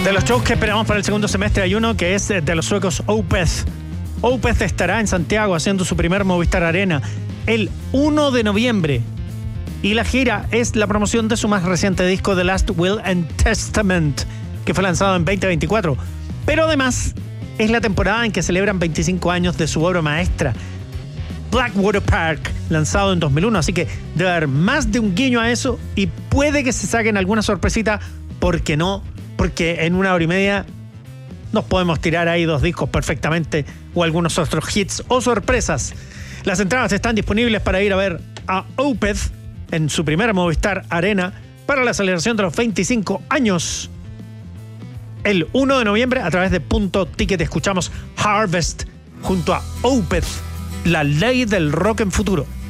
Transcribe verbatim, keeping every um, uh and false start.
De los shows que esperamos para el segundo semestre hay uno que es de los suecos Opeth. Opeth estará en Santiago haciendo su primer Movistar Arena el uno de noviembre. Y la gira es la promoción de su más reciente disco The Last Will and Testament, que fue lanzado en veinte veinticuatro. Pero además es la temporada en que celebran veinticinco años de su obra maestra, Blackwater Park, lanzado en dos mil uno. Así que debe haber más de un guiño a eso y puede que se saquen alguna sorpresita, porque no, porque en una hora y media nos podemos tirar ahí dos discos perfectamente o algunos otros hits o sorpresas. Las entradas están disponibles para ir a ver a Opeth en su primera Movistar Arena para la celebración de los veinticinco años. El uno de noviembre a través de Punto Ticket escuchamos Harvest junto a Opeth, la ley del rock en futuro.